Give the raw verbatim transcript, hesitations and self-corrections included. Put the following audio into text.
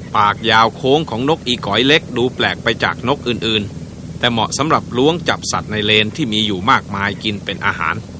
ปากยาวโค้งของนกอีก๋อยเล็กดูแปลกไปจากนกอื่นๆแต่เหมาะสำหรับล้วงจับสัตว์ในเลนที่มีอยู่มากมายกินเป็นอาหาร